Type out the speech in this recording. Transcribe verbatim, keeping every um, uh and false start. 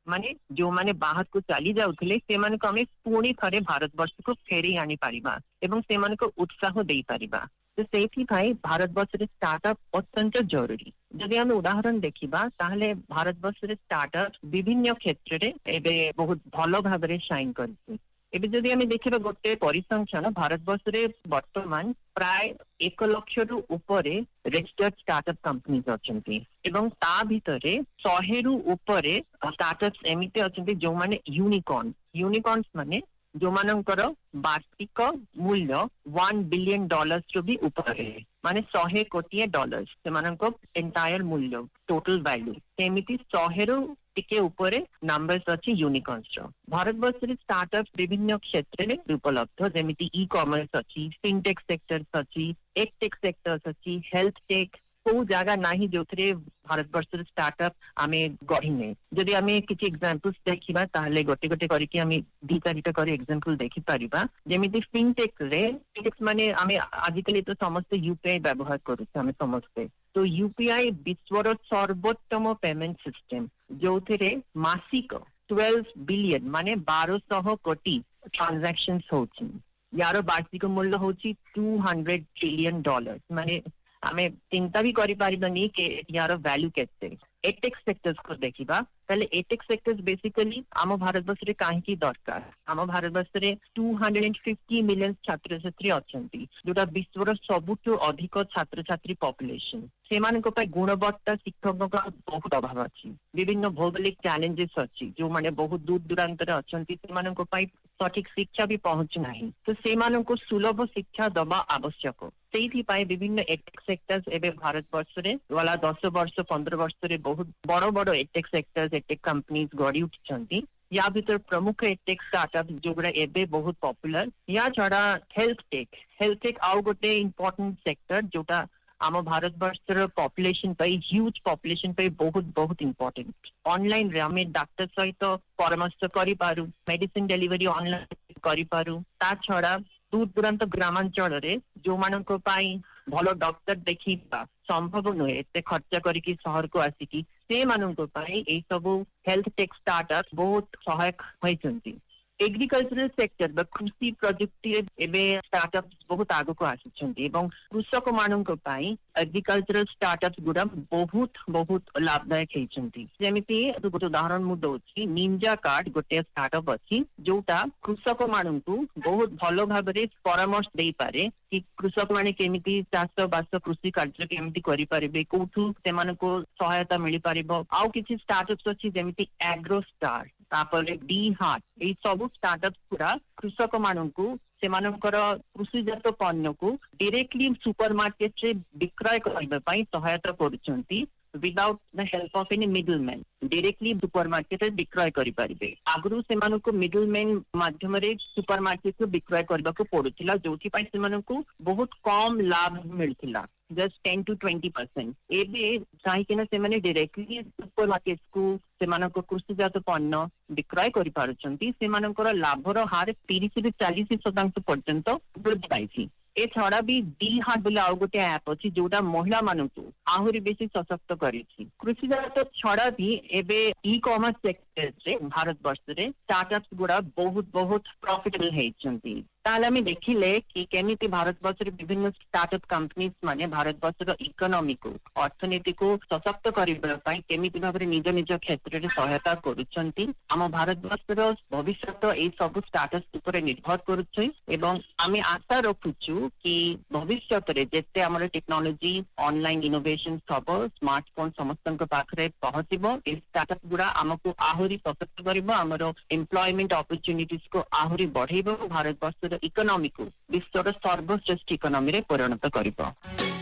माने जो माने बाहर को चली जाउथिले से माने को हमें पुणी थरे भारत वर्ष को फेरी आनी पारिबा एवं से माने को उत्साह देई पारिबा। तो सेठी भाई भारत वर्ष रे स्टार्टअप अत्यंत जरूरी। जदि हम उदाहरण देखिबा ताहले भारत वर्ष रे स्टार्टअप विभिन्न क्षेत्र रे एबे बहुत भलो भाबरे शाइन करछि। एबे जदि हम देखिबा गोटे परिसंख्यान भारत वर्ष रे वर्तमान प्राय एक लक्ष रु ऊपरे रजिस्टर्ड स्टार्टअप कंपनीज अछंती एवं ता भितरे सौ रु ऊपरे स्टार्टअप्स एमिते अछंती जो माने यूनिकॉर्न। यूनिकॉर्न्स माने जो मानकर वार्षिक मूल्य वन बिलियन डॉलर्स रु भी ऊपर है माने सौ कोटी डॉलर्स से मानक एंटायर मूल्य टोटल वैल्यू सेमिति सौ रु टिके ऊपर नंबर्स अछि यूनिकॉर्न्स रो। भारत वर्ष रे स्टार्टअप विभिन्न क्षेत्र रे उपलब्ध जेमिति ई कॉमर्स अछि, फिनटेक सेक्टर अछि, एडटेक सेक्टर अछि, हेल्थ टेक को जगह नाही जोथरे भारत वर्ष रे स्टार्टअप आमे गढिने। जदि आमे किछि एग्जांपल्स देखिबा ताहले गोटे गोटे करिकि आमे दी चारिटा करी एग्जांपल देखि परिबा। जेमिति फिनटेक रे फिनटेक माने आमे आजिकली तो समस्त यूपीआई व्यवहार करू आमे समस्त। तो यूपीआई विश्वर सर्वोत्तम पेमेंट सिस्टम जोथरे मासिक बारह बिलियन माने बारह सौ कोटी ट्रांजैक्शंस होछि। यार वार्षिक मूल्य होछि दो सौ ट्रिलियन डॉलर माने हमें चिंता भी करि पारिबानी के यार वैल्यू केते। एटेक सेक्टर्स को देखिबा ताले एटेक सेक्टर्स बेसिकली आम भारत वर्ष रे काहे की दरकार। आम भारत वर्ष रे दो सौ पचास मिलियन छात्र छात्री अछंती जोटा विश्वर सबुठु अधिक छात्र छात्री पॉपुलेशन। सेमान को पाई गुणवत्ता शिक्षकों का बहुत अभाव अछि। विभिन्न भौगोलिक चैलेंजेस अछि जो माने बहुत दूर दूरांत रे अछंती सेमान को पाई सठिक शिक्षा भी पहुंच नाही। तो सेमान को सुलभ शिक्षा दबा आवश्यक। सेही पाई विभिन्न एटेक सेक्टर्स एबे भारत वर्ष रे वाला दस वर्ष पंद्रह वर्ष रे बहुत बड़ बड़ एटेक सेक्टर्स एटेक कंपनीज गढ़ी उठिछंती। या भीतर प्रमुख एटेक स्टार्टअप जोगड़ा एबे बहुत पॉपुलर। या छड़ा हेल्थ टेक हेल्थ टेक आउ गोटे इंपोर्टेंट सेक्टर जोटा आम भारत वर्ष पॉपुलेशन पे ह्यूज पॉपुलेशन पे बहुत बहुत इंपोर्टेंट। ऑनलाइन रे हमें डॉक्टर सहित परामर्श करि पारू, मेडिसिन डिलीवरी ऑनलाइन करि पारू। ता छड़ा दूर दूरांत ग्रामांचल रे जो मानक पाई भलो डॉक्टर देखिबा संभव नुहे एते खर्चा करिकि शहर को आसिकी से मानक पाई ए सब हेल्थ टेक स्टार्टअप बहुत सहायक होइछंती। एग्रीकल्चरल सेक्टर बा कृषि प्रजुक्ति एबे स्टार्टअप बहुत आगो को आसिछंती एवं कृषक मानक पाई एग्रीकल्चरल स्टार्टअप्स गुडा बहुत बहुत लाभदायक हेइछंती। जेमिति गोटे उदाहरण मु दउछि निंजा कार्ड गोटे स्टार्टअप अछि जोटा कृषक मानकु बहुत भलो भाबरे परामर्श देई पारे कि कृषक माने केमिति चाष बास कृषि कार्य केमिति करि पारिबे कोठु सेमानको सहायता मिलि पारिबो। आउ किछि स्टार्टअप्स अछि जेमिति एग्रो स्टार तापर डी हार्ट ए सब स्टार्टअप्स पूरा कृषक मानकु सेमानकर कृषिजात पण्य को डायरेक्टली सुपर मार्केट रे विक्रय करबा पई सहायता करूछंती without the help of any middleman. Directly super market रे विक्रय करि पारिबे। आगरु सेमानको मिडलमैन माध्यम रे सुपर मार्केट रे विक्रय करबा को पडुथिला जोथि पई सेमानको बहुत कम लाभ मिलथिला just ten to twenty percent. एबे चाहिकिना सेमाने डायरेक्टली सुपर मार्केट को सेमानको कृषिजात पण्य विक्रय करि पारुछंती। सेमानकर लाभर हार तीस रु चालीस शतांश पर्यंत वृद्धि पाइछि। ए छड़ा भी डी हार्ट बोले आउ गोटे ऐप अछि जोटा महिला मानकु आहुरी बेसी सशक्त करिछि। कृषिजात छड़ा भी एबे ई कॉमर्स सेक्टर रे भारत वर्ष रे स्टार्टअप्स गुडा बहुत बहुत प्रॉफिटेबल हेइछंती। ताले हमें देखिले कि केमिति भारत वर्ष रे विभिन्न स्टार्टअप कंपनीज माने भारत वर्ष रो इकोनॉमी को अर्थनीति को सशक्त करिबा पई केमिति भाबरे निज निज क्षेत्र रे सहायता करूछंती। हम भारत वर्ष रो भविष्यत ए सब स्टार्टअप्स ऊपर निर्भर करूछि एवं आमे आशा रखुछु कि भविष्यत रे जेते हमर टेक्नोलॉजी ऑनलाइन इनोवेशन सब स्मार्टफोन समस्तक पाखरे पहुंचिबो ए स्टार्टअप गुडा हमकु आहुरी सशक्त करिबो हमर एम्प्लॉयमेंट अपॉर्चुनिटीज को आहुरी बढ़ाइबो भारत वर्ष इकोनॉमी को विश्वर सर्वश्रेष्ठ इकोनॉमी रे परिणत करिबो।